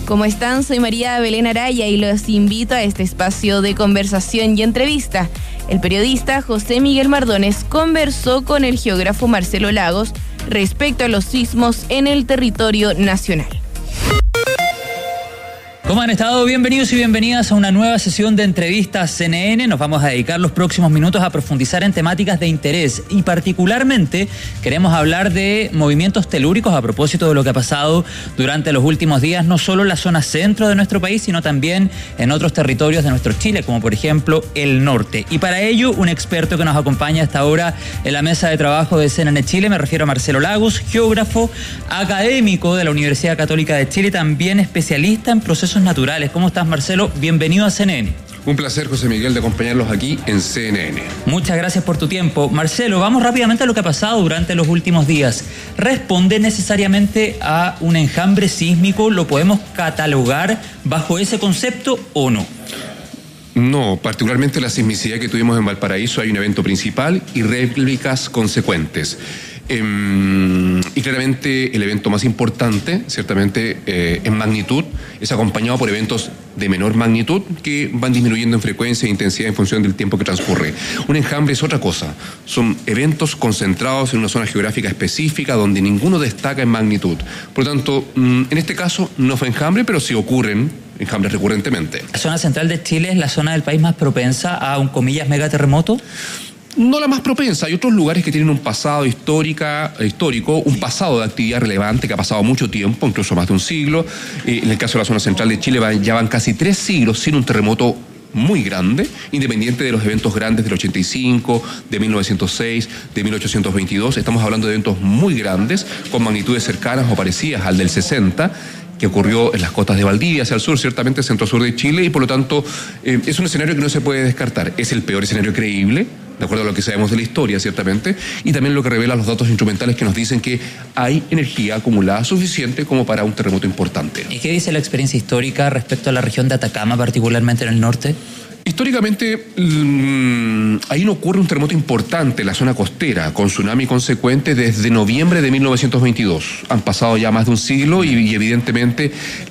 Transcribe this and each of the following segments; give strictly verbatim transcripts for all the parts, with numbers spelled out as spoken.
¿Cómo están? Soy María Belén Araya y los invito a este espacio de conversación y entrevista. El periodista José Miguel Mardones conversó con el geógrafo Marcelo Lagos respecto a los sismos en el territorio nacional. ¿Cómo han estado? Bienvenidos y bienvenidas a una nueva sesión de entrevistas C N N. Nos vamos a dedicar los próximos minutos a profundizar en temáticas de interés y particularmente queremos hablar de movimientos telúricos a propósito de lo que ha pasado durante los últimos días, no solo en la zona centro de nuestro país, sino también en otros territorios de nuestro Chile, como por ejemplo el norte. Y para ello, un experto que nos acompaña hasta ahora en la mesa de trabajo de C N N Chile, me refiero a Marcelo Lagos, geógrafo, académico de la Universidad Católica de Chile, también especialista en procesos naturales. ¿Cómo estás, Marcelo? Bienvenido a C N N. Un placer, José Miguel, de acompañarlos aquí en C N N. Muchas gracias por tu tiempo. Marcelo, vamos rápidamente a lo que ha pasado durante los últimos días. ¿Responde necesariamente a un enjambre sísmico? ¿Lo podemos catalogar bajo ese concepto o no? No, particularmente la sismicidad que tuvimos en Valparaíso, hay un evento principal y réplicas consecuentes. Eh, y claramente el evento más importante, ciertamente eh, en magnitud, es acompañado por eventos de menor magnitud que van disminuyendo en frecuencia e intensidad en función del tiempo que transcurre. Un enjambre es otra cosa, son eventos concentrados en una zona geográfica específica donde ninguno destaca en magnitud. Por lo tanto, en este caso no fue enjambre, pero sí ocurren enjambres recurrentemente. ¿La zona central de Chile es la zona del país más propensa a un, comillas, megaterremoto? No la más propensa, hay otros lugares que tienen un pasado histórica, histórico, un pasado de actividad relevante que ha pasado mucho tiempo, incluso más de un siglo. Eh, en el caso de la zona central de Chile van, ya van casi tres siglos sin un terremoto muy grande, independiente de los eventos grandes del ochenta y cinco, de mil novecientos seis, de mil ochocientos veintidós. Estamos hablando de eventos muy grandes, con magnitudes cercanas o parecidas al del sesenta, que ocurrió en las costas de Valdivia, hacia el sur, ciertamente centro-sur de Chile, y por lo tanto eh, es un escenario que no se puede descartar. Es el peor escenario creíble, de acuerdo a lo que sabemos de la historia, ciertamente, y también lo que revelan los datos instrumentales que nos dicen que hay energía acumulada suficiente como para un terremoto importante. ¿Y qué dice la experiencia histórica respecto a la región de Atacama, particularmente en el norte? Históricamente, mmm, ahí no ocurre un terremoto importante en la zona costera, con tsunami consecuente desde noviembre de mil novecientos veintidós. Han pasado ya más de un siglo y, y evidentemente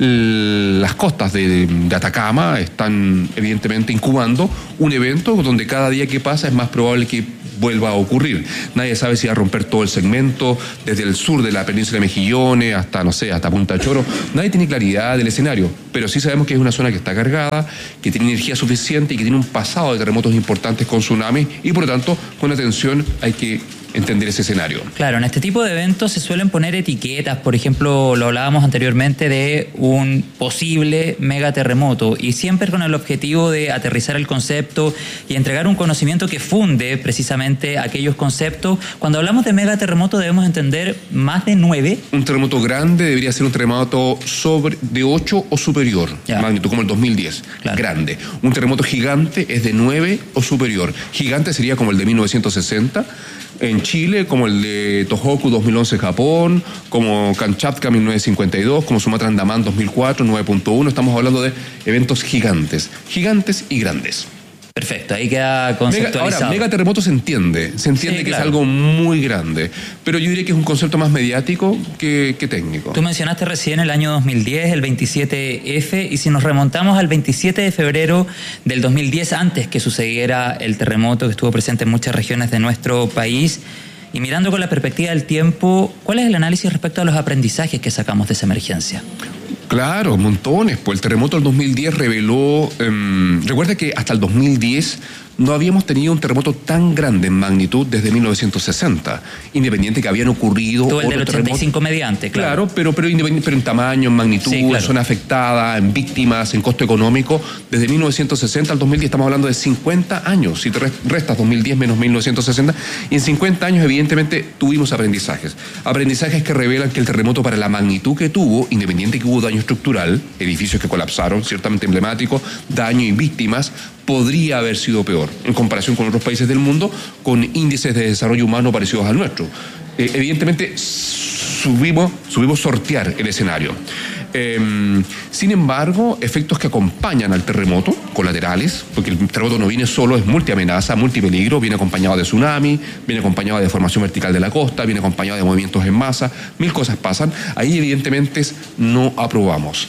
l- las costas de, de Atacama están evidentemente incubando un evento donde cada día que pasa es más probable que vuelva a ocurrir. Nadie sabe si va a romper todo el segmento, desde el sur de la península de Mejillones hasta, no sé, hasta Punta Choro. Nadie tiene claridad del escenario, pero sí sabemos que es una zona que está cargada, que tiene energía suficiente y que tiene un pasado de terremotos importantes con tsunamis y por lo tanto, con atención hay que entender ese escenario. Claro, en este tipo de eventos se suelen poner etiquetas, por ejemplo, lo hablábamos anteriormente de un posible megaterremoto y siempre con el objetivo de aterrizar el concepto y entregar un conocimiento que funde precisamente aquellos conceptos. Cuando hablamos de megaterremoto debemos entender más de nueve. Un terremoto grande debería ser un terremoto sobre de ocho o superior, ya. Magnitud como el dos mil diez, claro. Grande. Un terremoto gigante es de nueve o superior. Gigante sería como el de mil novecientos sesenta, en Chile, como el de Tohoku dos mil once Japón, como Kamchatka mil novecientos cincuenta y dos, como Sumatra Andaman dos mil cuatro, nueve punto uno. Estamos hablando de eventos gigantes, gigantes y grandes. Perfecto, ahí queda conceptualizado. Mega, ahora, megaterremoto se entiende, se entiende sí, que claro. Es algo muy grande, pero yo diría que es un concepto más mediático que, que técnico. Tú mencionaste recién el año dos mil diez, el veintisiete F, y si nos remontamos al veintisiete de febrero del dos mil diez, antes que sucediera el terremoto que estuvo presente en muchas regiones de nuestro país, y mirando con la perspectiva del tiempo, ¿cuál es el análisis respecto a los aprendizajes que sacamos de esa emergencia? Claro, montones. Pues el terremoto del dos mil diez reveló... Eh, recuerda que hasta el dos mil diez no habíamos tenido un terremoto tan grande en magnitud desde mil novecientos sesenta, independiente que habían ocurrido todo el del ochenta y cinco mediante, claro. Claro, pero, pero, pero en tamaño, en magnitud, sí, claro. En zona afectada, en víctimas, en costo económico, desde mil novecientos sesenta al dos mil diez estamos hablando de cincuenta años. Si te restas dos mil diez menos mil novecientos sesenta, y en cincuenta años evidentemente tuvimos aprendizajes. Aprendizajes que revelan que el terremoto, para la magnitud que tuvo, independiente que hubo daño estructural, edificios que colapsaron, ciertamente emblemáticos, daño y víctimas, podría haber sido peor en comparación con otros países del mundo con índices de desarrollo humano parecidos al nuestro. Eh, evidentemente subimos, subimos sortear el escenario. Eh, sin embargo, efectos que acompañan al terremoto, colaterales, porque el terremoto no viene solo, es multiamenaza, multipeligro, viene acompañado de tsunami, viene acompañado de deformación vertical de la costa, viene acompañado de movimientos en masa, mil cosas pasan. Ahí evidentemente no aprobamos.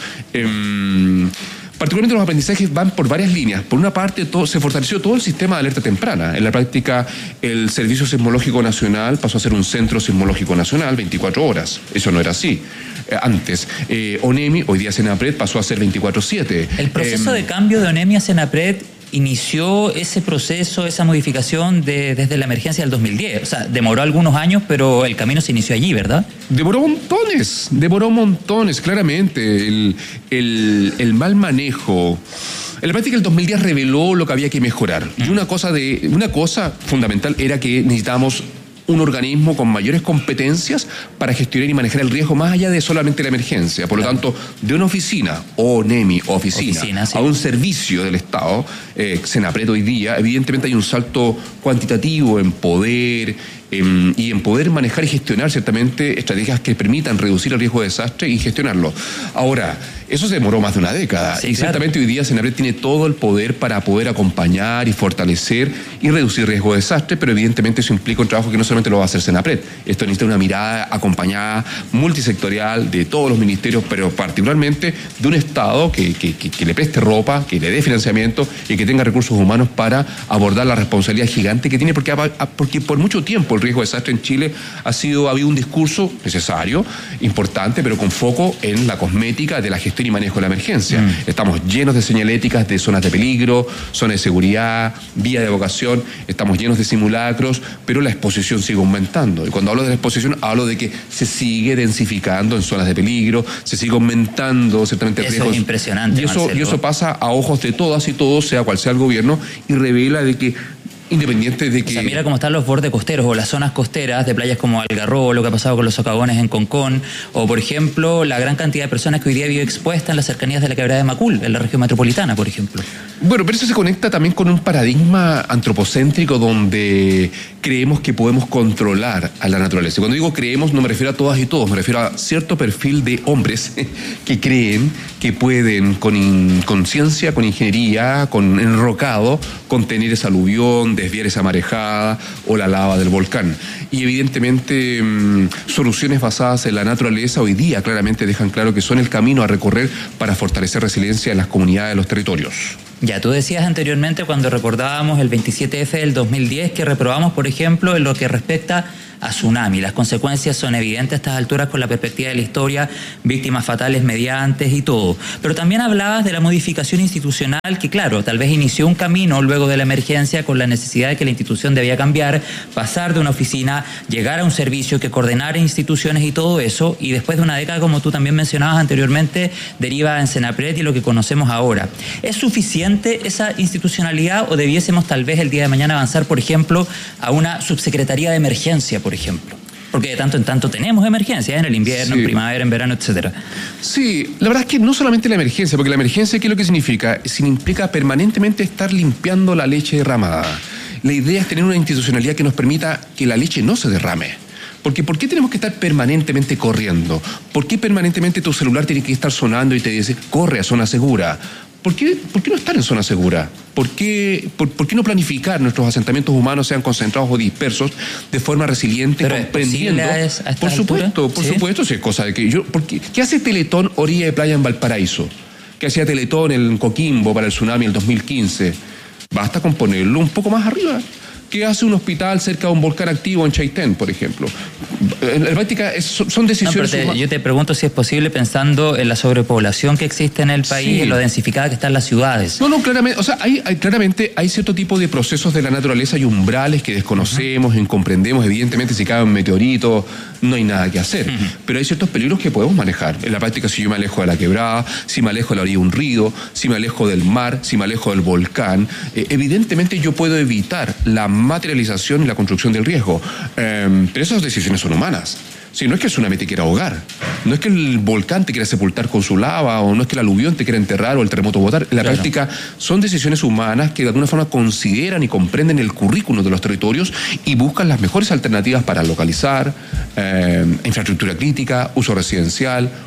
Eh, Particularmente los aprendizajes van por varias líneas. Por una parte, todo, se fortaleció todo el sistema de alerta temprana. En la práctica, el Servicio Sismológico Nacional pasó a ser un Centro Sismológico Nacional veinticuatro horas. Eso no era así eh, antes. Eh, ONEMI, hoy día Senapred, pasó a ser veinticuatro siete. El proceso eh, de cambio de ONEMI a Senapred inició ese proceso, esa modificación de, desde la emergencia del dos mil diez. O sea, demoró algunos años, pero el camino se inició allí, ¿verdad? Demoró montones, demoró montones, claramente. El, el, el mal manejo. En la práctica, el dos mil diez reveló lo que había que mejorar. Y una cosa, de, una cosa fundamental era que necesitábamos un organismo con mayores competencias para gestionar y manejar el riesgo más allá de solamente la emergencia. Por lo tanto, de una oficina, ONEMI, oficina, oficina sí. a un servicio del Estado, eh, Senapred hoy día, evidentemente hay un salto cuantitativo en poder eh, y en poder manejar y gestionar ciertamente estrategias que permitan reducir el riesgo de desastre y gestionarlo. Ahora, eso se demoró más de una década. Sí, y claro. Ciertamente hoy día Senapred tiene todo el poder para poder acompañar y fortalecer y reducir riesgo de desastre, pero evidentemente eso implica un trabajo que no solamente lo va a hacer Senapred. Esto necesita una mirada acompañada, multisectorial, de todos los ministerios, pero particularmente de un Estado que, que, que, que le preste ropa, que le dé financiamiento y que tenga recursos humanos para abordar la responsabilidad gigante que tiene, porque, porque por mucho tiempo el riesgo de desastre en Chile ha sido, ha habido un discurso necesario, importante, pero con foco en la cosmética de la gestión y manejo de la emergencia. Mm. Estamos llenos de señaléticas de zonas de peligro, zonas de seguridad, vía de evacuación, estamos llenos de simulacros, pero la exposición sigue aumentando. Y cuando hablo de la exposición, hablo de que se sigue densificando en zonas de peligro, se sigue aumentando ciertamente el riesgo. Eso es impresionante, y eso, y eso pasa a ojos de todas y todos, sea cual sea el gobierno, y revela de que independiente de que... O sea, mira cómo están los bordes costeros o las zonas costeras de playas como Algarrobo, lo que ha pasado con los socavones en Concón, o por ejemplo, la gran cantidad de personas que hoy día vive expuesta en las cercanías de la quebrada de Macul, en la región metropolitana, por ejemplo. Bueno, pero eso se conecta también con un paradigma antropocéntrico donde creemos que podemos controlar a la naturaleza. Y cuando digo creemos, no me refiero a todas y todos, me refiero a cierto perfil de hombres que creen que pueden, con conciencia, con ingeniería, con enrocado, contener esa aluvión, desviar esa marejada o la lava del volcán. Y evidentemente mmm, soluciones basadas en la naturaleza hoy día claramente dejan claro que son el camino a recorrer para fortalecer resiliencia en las comunidades de los territorios. Ya, tú decías anteriormente cuando recordábamos el veintisiete efe del dos mil diez que reprobamos, por ejemplo, en lo que respecta a tsunami. Las consecuencias son evidentes a estas alturas con la perspectiva de la historia, víctimas fatales mediantes y todo. Pero también hablabas de la modificación institucional que, claro, tal vez inició un camino luego de la emergencia con la necesidad de que la institución debía cambiar, pasar de una oficina, llegar a un servicio que coordinara instituciones y todo eso, y después de una década, como tú también mencionabas anteriormente, deriva en Senapred y lo que conocemos ahora. ¿Es suficiente esa institucionalidad o debiésemos tal vez el día de mañana avanzar, por ejemplo, a una subsecretaría de emergencia, por ejemplo? Porque de tanto en tanto tenemos emergencias en el invierno, sí. en primavera, en verano, etcétera. Sí, la verdad es que no solamente la emergencia, porque la emergencia, ¿qué es lo que significa? Significa permanentemente estar limpiando la leche derramada. La idea es tener una institucionalidad que nos permita que la leche no se derrame. Porque ¿por qué tenemos que estar permanentemente corriendo? ¿Por qué permanentemente tu celular tiene que estar sonando y te dice, corre a zona segura? ¿Por qué, ¿Por qué no estar en zona segura? ¿Por qué, por, ¿Por qué no planificar nuestros asentamientos humanos sean concentrados o dispersos de forma resiliente, pero comprendiendo? Es a por supuesto, altura? por ¿Sí? supuesto, es cosa de que yo. Porque, ¿qué hace Teletón orilla de playa en Valparaíso? ¿Qué hacía Teletón en Coquimbo para el tsunami en el dos mil quince? Basta con ponerlo un poco más arriba. ¿Qué hace un hospital cerca de un volcán activo en Chaitén, por ejemplo? En la práctica es, son decisiones... No, pero te, yo te pregunto si es posible pensando en la sobrepoblación que existe en el país, sí. en lo densificada que están las ciudades. No, no, claramente, o sea, hay, hay, claramente hay cierto tipo de procesos de la naturaleza y umbrales que desconocemos, uh-huh. incomprendemos. Evidentemente, si cae un meteorito, no hay nada que hacer. Uh-huh. Pero hay ciertos peligros que podemos manejar. En la práctica, si yo me alejo de la quebrada, si me alejo de la orilla de un río, si me alejo del mar, si me alejo del volcán, eh, evidentemente yo puedo evitar la materialización y la construcción del riesgo. Eh, pero esas decisiones son humanas. Sí, no es que el tsunami te quiera ahogar, no es que el volcán te quiera sepultar con su lava, o no es que el aluvión te quiera enterrar o el terremoto botar. En la claro. práctica son decisiones humanas que de alguna forma consideran y comprenden el currículo de los territorios y buscan las mejores alternativas para localizar, eh, infraestructura crítica, uso residencial,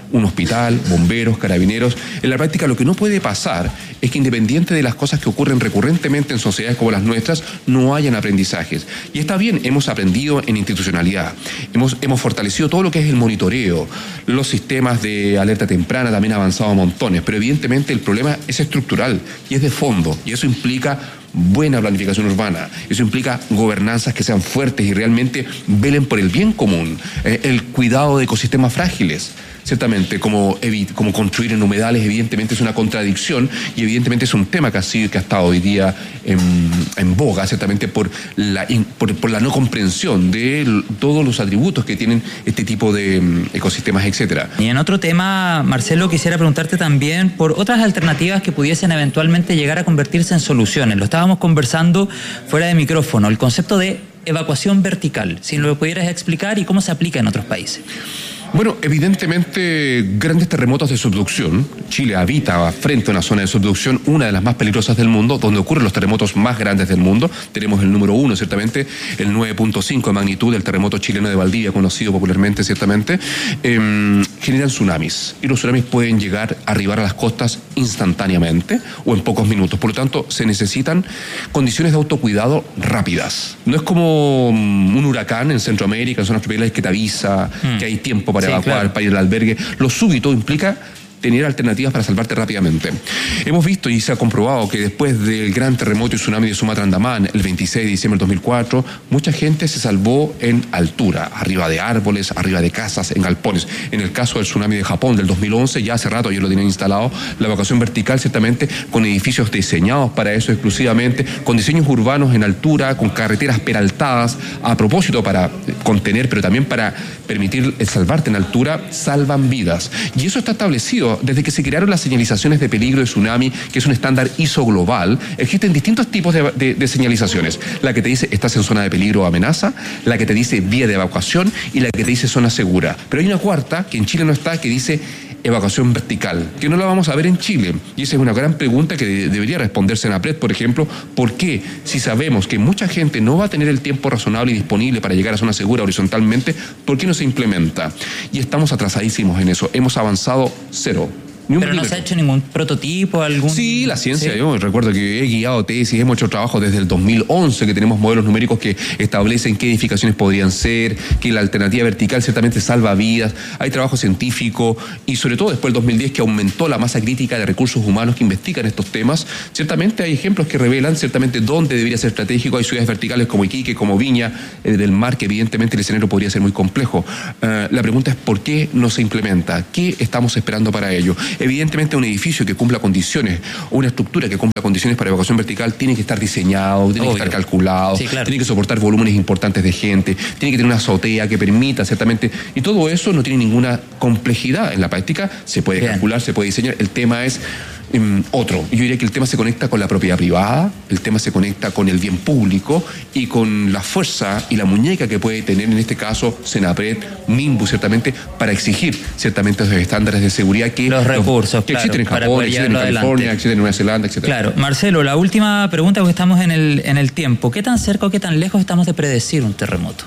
un hospital, bomberos, carabineros. En la práctica lo que no puede pasar es que independiente de las cosas que ocurren recurrentemente en sociedades como las nuestras, no hayan aprendizajes. Y está bien, hemos aprendido en institucionalidad, hemos, hemos fortalecido todo lo que es el monitoreo, los sistemas de alerta temprana también han avanzado montones, pero evidentemente el problema es estructural y es de fondo, y eso implica buena planificación urbana, eso implica gobernanzas que sean fuertes y realmente velen por el bien común, eh, el cuidado de ecosistemas frágiles. Ciertamente, como, como construir en humedales, evidentemente es una contradicción y evidentemente es un tema que ha, sido, que ha estado hoy día en, en boga, ciertamente por la, por, por la no comprensión de todos los atributos que tienen este tipo de ecosistemas, etcétera. Y en otro tema, Marcelo, quisiera preguntarte también por otras alternativas que pudiesen eventualmente llegar a convertirse en soluciones. Lo estábamos conversando fuera de micrófono, el concepto de evacuación vertical, si lo pudieras explicar y cómo se aplica en otros países. Bueno, evidentemente grandes terremotos de subducción. Chile habita frente a una zona de subducción, una de las más peligrosas del mundo, donde ocurren los terremotos más grandes del mundo. Tenemos el número uno, ciertamente, el nueve punto cinco de magnitud del terremoto chileno de Valdivia, conocido popularmente, ciertamente. Eh, generan tsunamis, y los tsunamis pueden llegar a arribar a las costas instantáneamente o en pocos minutos. Por lo tanto, se necesitan condiciones de autocuidado rápidas. No es como un huracán en Centroamérica, en zonas tropicales, que te avisa mm. que hay tiempo para para sí, evacuar, claro. para ir al albergue. Lo súbito implica tener alternativas para salvarte rápidamente. Hemos visto y se ha comprobado que después del gran terremoto y tsunami de Sumatra Andamán, el veintiséis de diciembre del dos mil cuatro, mucha gente se salvó en altura, arriba de árboles, arriba de casas, en galpones. En el caso del tsunami de Japón del dos mil once, ya hace rato ellos lo tenían instalado, la evacuación vertical ciertamente con edificios diseñados para eso exclusivamente, con diseños urbanos en altura, con carreteras peraltadas, a propósito para contener, pero también para permitir el salvarte en altura, salvan vidas. Y eso está establecido desde que se crearon las señalizaciones de peligro de tsunami, que es un estándar I S O global. Existen distintos tipos de, de, de señalizaciones. La que te dice estás en zona de peligro o amenaza, la que te dice vía de evacuación y la que te dice zona segura. Pero hay una cuarta, que en Chile no está, que dice evacuación vertical, que no la vamos a ver en Chile. Y esa es una gran pregunta que de, debería responderse en APRED, por ejemplo. ¿Por qué? Si sabemos que mucha gente no va a tener el tiempo razonable y disponible para llegar a zona segura horizontalmente, ¿por qué no se implementa? Y estamos atrasadísimos en eso. Hemos avanzado cero. Pero no se ha hecho ningún prototipo, algún... Sí, la ciencia, ¿Sí? yo recuerdo que he guiado tesis, hemos hecho trabajo desde el dos mil once, que tenemos modelos numéricos que establecen qué edificaciones podrían ser, que la alternativa vertical ciertamente salva vidas, hay trabajo científico y sobre todo después del dos mil diez que aumentó la masa crítica de recursos humanos que investigan estos temas, ciertamente hay ejemplos que revelan ciertamente dónde debería ser estratégico, hay ciudades verticales como Iquique, como Viña, eh, del Mar, que evidentemente el escenario podría ser muy complejo. Uh, la pregunta es ¿por qué no se implementa? ¿Qué estamos esperando para ello? Evidentemente un edificio que cumpla condiciones, una estructura que cumpla condiciones para evacuación vertical tiene que estar diseñado, tiene Obvio. que estar calculado, sí, claro. tiene que soportar volúmenes importantes de gente, tiene que tener una azotea que permita ciertamente, y todo eso no tiene ninguna complejidad en la práctica, se puede Bien. calcular, se puede diseñar, el tema es Um, otro. Yo diría que el tema se conecta con la propiedad privada, el tema se conecta con el bien público y con la fuerza y la muñeca que puede tener en este caso Senapred, Minbu, ciertamente, para exigir ciertamente esos estándares de seguridad que, los recursos los, que claro, existen en Japón, existen en California, adelante. existen en Nueva Zelanda, etcétera. Claro, Marcelo, la última pregunta, porque estamos en el, en el tiempo. ¿Qué tan cerca o qué tan lejos estamos de predecir un terremoto?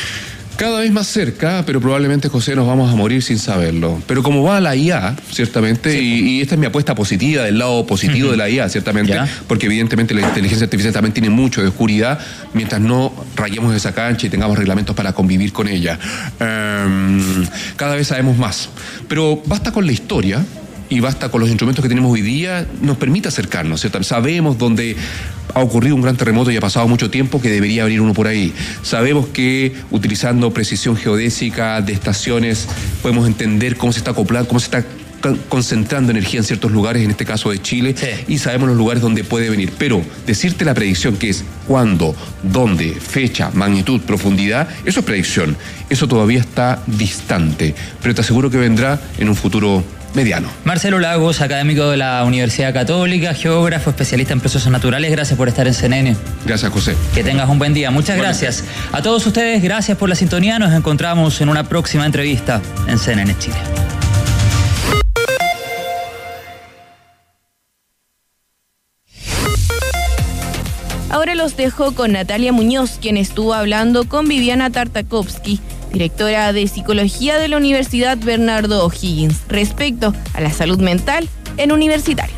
Cada vez más cerca, pero probablemente, José, nos vamos a morir sin saberlo. Pero como va la I A, ciertamente, sí. y, y esta es mi apuesta positiva, del lado positivo uh-huh. de la I A, ciertamente, ¿Ya? porque evidentemente la inteligencia artificial también tiene mucho de oscuridad, mientras no rayemos esa cancha y tengamos reglamentos para convivir con ella. Um, cada vez sabemos más. Pero basta con la historia, y basta con los instrumentos que tenemos hoy día, nos permite acercarnos, ¿cierto? Sabemos dónde ha ocurrido un gran terremoto y ha pasado mucho tiempo que debería venir uno por ahí. Sabemos que utilizando precisión geodésica de estaciones podemos entender cómo se está acoplando, cómo se está concentrando energía en ciertos lugares, en este caso de Chile, sí. y sabemos los lugares donde puede venir. Pero decirte la predicción que es cuándo, dónde, fecha, magnitud, profundidad, eso es predicción. Eso todavía está distante, pero te aseguro que vendrá en un futuro mediano. Marcelo Lagos, académico de la Universidad Católica, geógrafo, especialista en procesos naturales, gracias por estar en C N N. Gracias, José. Que tengas un buen día. Muchas bueno, gracias. A todos ustedes, gracias por la sintonía. Nos encontramos en una próxima entrevista en C N N Chile. Ahora los dejo con Natalia Muñoz, quien estuvo hablando con Viviana Tartakovsky, directora de Psicología de la Universidad Bernardo O'Higgins, respecto a la salud mental en universitarios.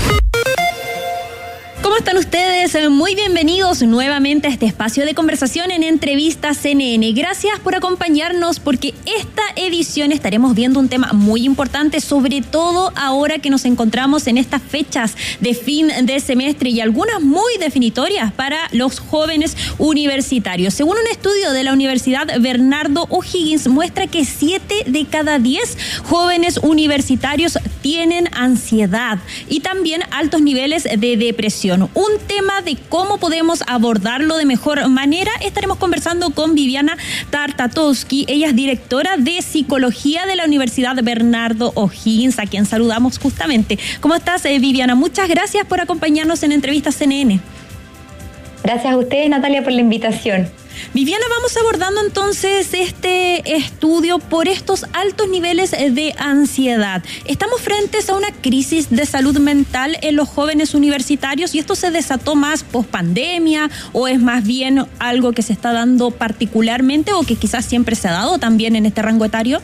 ¿Cómo están ustedes? Muy bienvenidos nuevamente a este espacio de conversación en Entrevistas C N N. Gracias por acompañarnos porque esta edición estaremos viendo un tema muy importante, sobre todo ahora que nos encontramos en estas fechas de fin de semestre y algunas muy definitorias para los jóvenes universitarios. Según un estudio de la Universidad Bernardo O'Higgins, muestra que siete de cada diez jóvenes universitarios tienen ansiedad y también altos niveles de depresión. Un tema de cómo podemos abordarlo de mejor manera. Estaremos conversando con Viviana Tartatovsky. Ella es directora de Psicología de la Universidad Bernardo O'Higgins, a quien saludamos justamente. ¿Cómo estás, eh, Viviana? Muchas gracias por acompañarnos en Entrevistas C N N. Gracias a ustedes, Natalia, por la invitación. Viviana, vamos abordando entonces este estudio por estos altos niveles de ansiedad. ¿Estamos frentes a una crisis de salud mental en los jóvenes universitarios y esto se desató más post pandemia o es más bien algo que se está dando particularmente o que quizás siempre se ha dado también en este rango etario?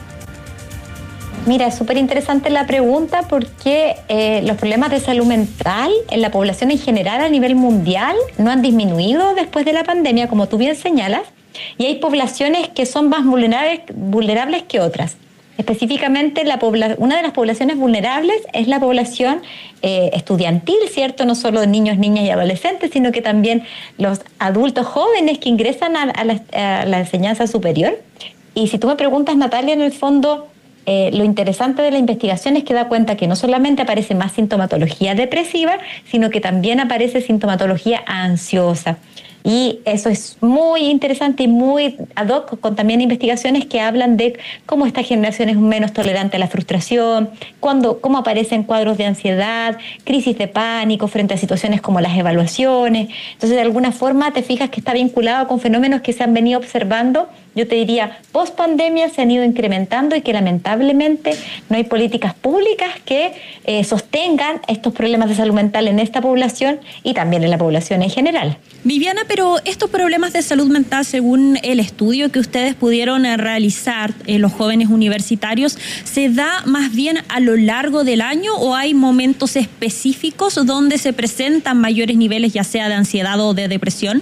Mira, es súper interesante la pregunta porque eh, los problemas de salud mental en la población en general a nivel mundial no han disminuido después de la pandemia, como tú bien señalas, y hay poblaciones que son más vulnerables, vulnerables que otras. Específicamente, la pobla- una de las poblaciones vulnerables es la población eh, estudiantil, ¿cierto? No solo niños, niñas y adolescentes, sino que también los adultos jóvenes que ingresan a, a, la, a la enseñanza superior. Y si tú me preguntas, Natalia, en el fondo, Eh, lo interesante de la investigación es que da cuenta que no solamente aparece más sintomatología depresiva, sino que también aparece sintomatología ansiosa. Y eso es muy interesante y muy ad hoc con también investigaciones que hablan de cómo esta generación es menos tolerante a la frustración, cuando, cómo aparecen cuadros de ansiedad, crisis de pánico frente a situaciones como las evaluaciones. Entonces, de alguna forma, te fijas que está vinculado con fenómenos que se han venido observando. Yo te diría, post pandemia se han ido incrementando y que lamentablemente no hay políticas públicas que eh, sostengan estos problemas de salud mental en esta población y también en la población en general. Viviana, pero estos problemas de salud mental, según el estudio que ustedes pudieron realizar en los jóvenes universitarios, ¿se da más bien a lo largo del año o hay momentos específicos donde se presentan mayores niveles, ya sea de ansiedad o de depresión?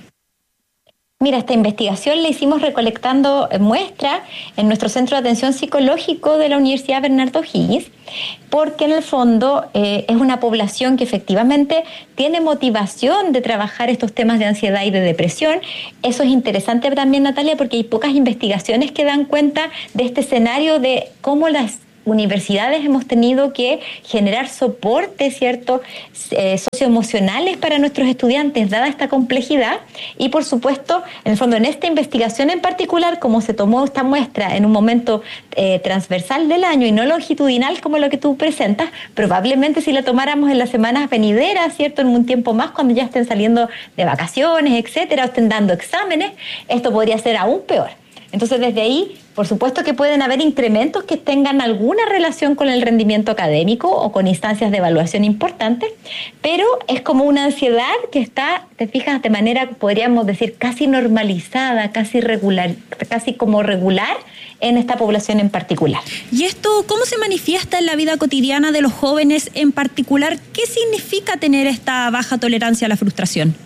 Mira, esta investigación la hicimos recolectando muestras en nuestro Centro de Atención Psicológico de la Universidad Bernardo O'Higgins, porque en el fondo eh, es una población que efectivamente tiene motivación de trabajar estos temas de ansiedad y de depresión. Eso es interesante también, Natalia, porque hay pocas investigaciones que dan cuenta de este escenario de cómo las universidades hemos tenido que generar soporte, ¿cierto?, eh, socioemocionales para nuestros estudiantes, dada esta complejidad. Y por supuesto, en el fondo, en esta investigación en particular, como se tomó esta muestra en un momento eh, transversal del año y no longitudinal como lo que tú presentas, probablemente si la tomáramos en las semanas venideras, ¿cierto?, en un tiempo más, cuando ya estén saliendo de vacaciones, etcétera, o estén dando exámenes, esto podría ser aún peor. Entonces, desde ahí, por supuesto que pueden haber incrementos que tengan alguna relación con el rendimiento académico o con instancias de evaluación importantes, pero es como una ansiedad que está, te fijas, de manera, podríamos decir, casi normalizada, casi regular, casi como regular en esta población en particular. ¿Y esto cómo se manifiesta en la vida cotidiana de los jóvenes en particular? ¿Qué significa tener esta baja tolerancia a la frustración?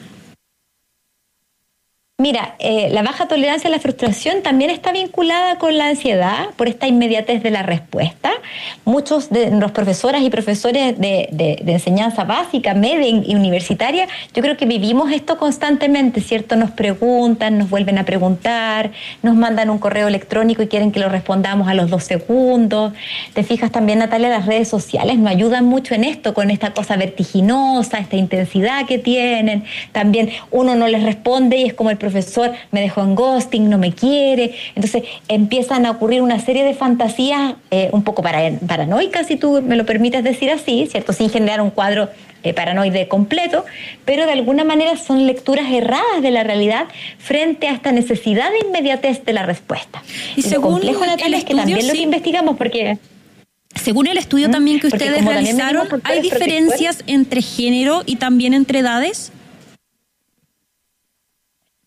Mira, eh, la baja tolerancia a la frustración también está vinculada con la ansiedad por esta inmediatez de la respuesta. Muchos de los profesoras y profesores de, de, de enseñanza básica, media y universitaria, yo creo que vivimos esto constantemente, ¿cierto? Nos preguntan, nos vuelven a preguntar, nos mandan un correo electrónico y quieren que lo respondamos a los dos segundos. Te fijas también, Natalia, las redes sociales nos ayudan mucho en esto, con esta cosa vertiginosa, esta intensidad que tienen. También uno no les responde y es como el profesor me dejó en ghosting, no me quiere. Entonces empiezan a ocurrir una serie de fantasías eh, un poco para, paranoicas, si tú me lo permites decir así, ¿cierto? Sin generar un cuadro eh, paranoide completo, pero de alguna manera son lecturas erradas de la realidad frente a esta necesidad de inmediatez de la respuesta. Y, y según lo complejo, Natalia, es que también sí. lo que investigamos, porque... Según el estudio también que ustedes realizaron, ¿hay diferencias entre género y también entre edades?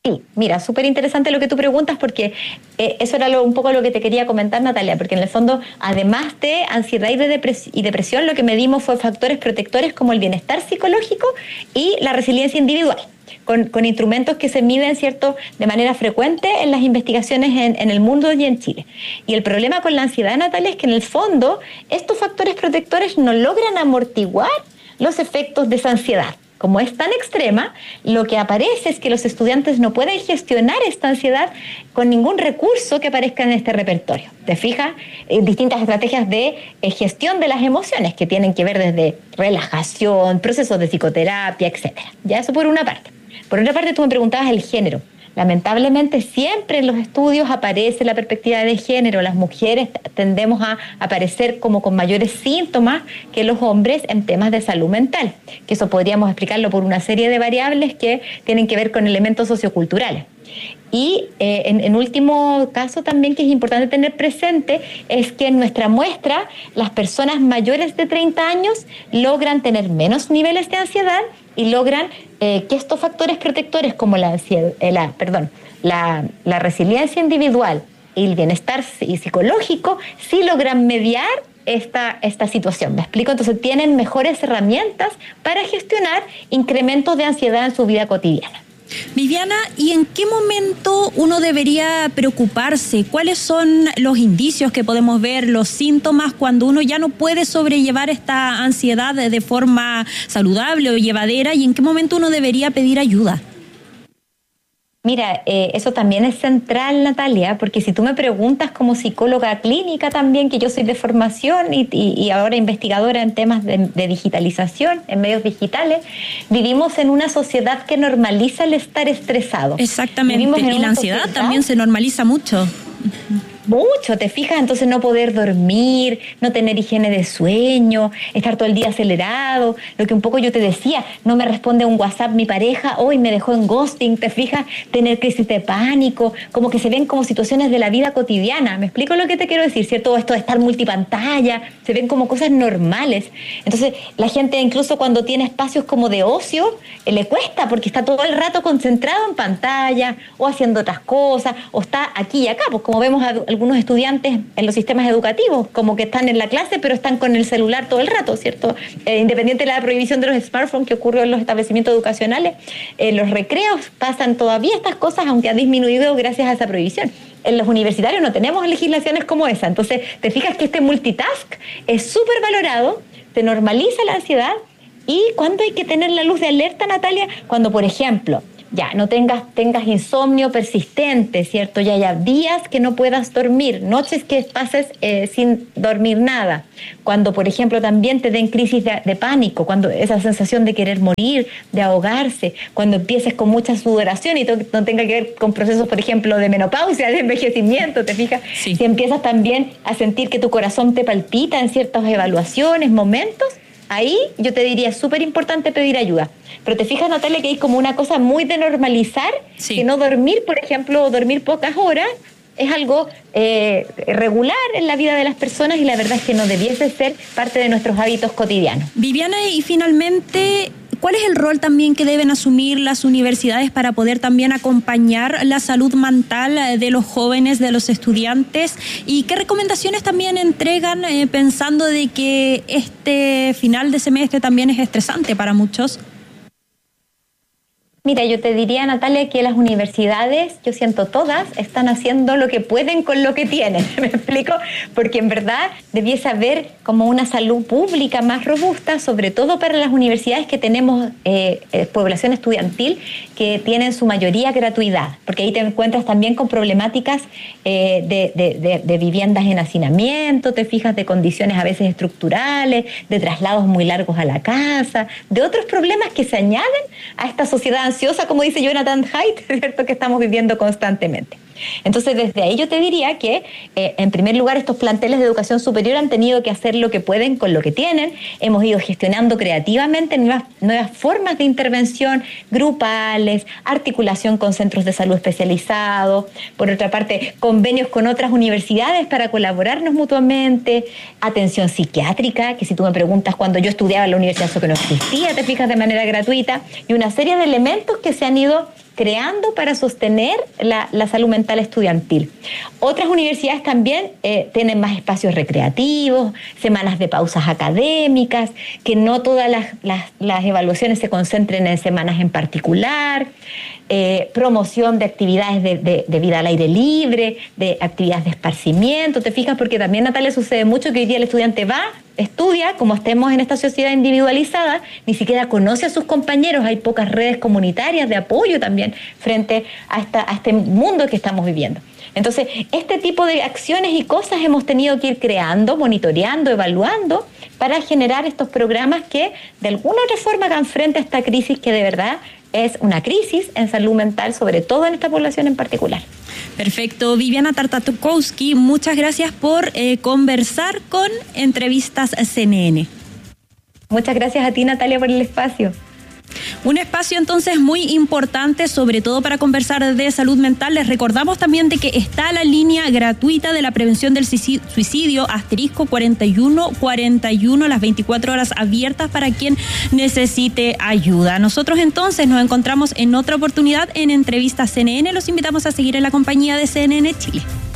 Sí, mira, súper interesante lo que tú preguntas porque eh, eso era lo, un poco lo que te quería comentar, Natalia, porque en el fondo, además de ansiedad y, de depres- y depresión, lo que medimos fue factores protectores como el bienestar psicológico y la resiliencia individual, con, con instrumentos que se miden, ¿cierto?, de manera frecuente en las investigaciones en, en el mundo y en Chile. Y el problema con la ansiedad, Natalia, es que en el fondo estos factores protectores no logran amortiguar los efectos de esa ansiedad. Como es tan extrema, lo que aparece es que los estudiantes no pueden gestionar esta ansiedad con ningún recurso que aparezca en este repertorio. ¿Te fijas? Eh, distintas estrategias de eh, gestión de las emociones que tienen que ver desde relajación, procesos de psicoterapia, etcétera. Ya eso por una parte. Por otra parte, tú me preguntabas el género. Lamentablemente siempre en los estudios aparece la perspectiva de género. Las mujeres tendemos a aparecer como con mayores síntomas que los hombres en temas de salud mental, que eso podríamos explicarlo por una serie de variables que tienen que ver con elementos socioculturales. Y eh, en, en último caso también que es importante tener presente es que en nuestra muestra las personas mayores de treinta años logran tener menos niveles de ansiedad y logran eh, que estos factores protectores como la, ansiedad, eh, la, perdón, la, la resiliencia individual y el bienestar psicológico sí logran mediar esta, esta situación. ¿Me explico? Entonces tienen mejores herramientas para gestionar incrementos de ansiedad en su vida cotidiana. Viviana, ¿y en qué momento uno debería preocuparse? ¿Cuáles son los indicios que podemos ver, los síntomas cuando uno ya no puede sobrellevar esta ansiedad de forma saludable o llevadera? ¿Y en qué momento uno debería pedir ayuda? Mira, eh, eso también es central, Natalia, porque si tú me preguntas como psicóloga clínica también, que yo soy de formación y, y, y ahora investigadora en temas de, de digitalización, en medios digitales, vivimos en una sociedad que normaliza el estar estresado. Exactamente, y la ansiedad sociedad, también se normaliza mucho. Mucho, ¿te fijas? Entonces no poder dormir, no tener higiene de sueño, estar todo el día acelerado, lo que un poco yo te decía, no me responde un WhatsApp mi pareja, hoy me dejó en ghosting, ¿te fijas? Tener crisis de pánico, como que se ven como situaciones de la vida cotidiana. ¿Me explico lo que te quiero decir? ¿Cierto? Esto de estar multipantalla, se ven como cosas normales. Entonces la gente incluso cuando tiene espacios como de ocio, eh, le cuesta porque está todo el rato concentrado en pantalla o haciendo otras cosas, o está aquí y acá, pues como vemos a algunos estudiantes en los sistemas educativos, como que están en la clase, pero están con el celular todo el rato, ¿cierto? Eh, independiente de la prohibición de los smartphones que ocurrió en los establecimientos educacionales, en los recreos pasan todavía estas cosas, aunque ha disminuido gracias a esa prohibición. En los universitarios no tenemos legislaciones como esa, entonces te fijas que este multitask es súper valorado, te normaliza la ansiedad. ¿Y cuándo hay que tener la luz de alerta, Natalia? Cuando, por ejemplo, ya no tengas, tengas insomnio persistente, ¿cierto? Ya haya días que no puedas dormir, noches que pases eh, sin dormir nada. Cuando, por ejemplo, también te den crisis de, de pánico, cuando esa sensación de querer morir, de ahogarse, cuando empieces con mucha sudoración y to- no tenga que ver con procesos, por ejemplo, de menopausia, de envejecimiento, ¿te fijas? Sí. Si empiezas también a sentir que tu corazón te palpita en ciertas evaluaciones, momentos, ahí yo te diría, es súper importante pedir ayuda. Pero te fijas, Natalia, que hay como una cosa muy de normalizar, sí. que no dormir, por ejemplo, o dormir pocas horas, es algo eh, regular en la vida de las personas y la verdad es que no debiese ser parte de nuestros hábitos cotidianos. Viviana, y finalmente, ¿cuál es el rol también que deben asumir las universidades para poder también acompañar la salud mental de los jóvenes, de los estudiantes? ¿Y qué recomendaciones también entregan eh, pensando de que este final de semestre también es estresante para muchos? Mira, yo te diría, Natalia, que las universidades, yo siento todas, están haciendo lo que pueden con lo que tienen, ¿me explico? Porque en verdad debiese haber como una salud pública más robusta, sobre todo para las universidades que tenemos eh, eh, población estudiantil, que tienen su mayoría gratuidad, porque ahí te encuentras también con problemáticas eh, de, de, de, de viviendas en hacinamiento, te fijas, de condiciones a veces estructurales, de traslados muy largos a la casa, de otros problemas que se añaden a esta sociedad ansiosa, como dice Jonathan Haidt, ¿cierto?, que estamos viviendo constantemente. Entonces, desde ahí yo te diría que, eh, en primer lugar, estos planteles de educación superior han tenido que hacer lo que pueden con lo que tienen. Hemos ido gestionando creativamente nuevas, nuevas formas de intervención grupales, articulación con centros de salud especializados, por otra parte, convenios con otras universidades para colaborarnos mutuamente, atención psiquiátrica, que si tú me preguntas, cuando yo estudiaba en la universidad eso que no existía, te fijas, de manera gratuita, y una serie de elementos que se han ido creando para sostener la, la salud mental estudiantil. Otras universidades también eh, tienen más espacios recreativos, semanas de pausas académicas, que no todas las, las, las evaluaciones se concentren en semanas en particular, eh, promoción de actividades de, de, de vida al aire libre, de actividades de esparcimiento. ¿Te fijas? Porque también, Natalia, sucede mucho que hoy día el estudiante va, estudia, como estemos en esta sociedad individualizada, ni siquiera conoce a sus compañeros, hay pocas redes comunitarias de apoyo también frente a, esta, a este mundo que estamos viviendo. Entonces, este tipo de acciones y cosas hemos tenido que ir creando, monitoreando, evaluando, para generar estos programas que de alguna otra forma hagan frente a esta crisis que de verdad es una crisis en salud mental, sobre todo en esta población en particular. Perfecto. Viviana Tartakovsky, muchas gracias por eh, conversar con Entrevistas C N N. Muchas gracias a ti, Natalia, por el espacio. Un espacio entonces muy importante, sobre todo para conversar de salud mental. Les recordamos también de que está la línea gratuita de la prevención del suicidio, asterisco cuarenta y uno cuarenta y uno, las veinticuatro horas abiertas para quien necesite ayuda. Nosotros entonces nos encontramos en otra oportunidad en Entrevistas C N N. Los invitamos a seguir en la compañía de C N N Chile.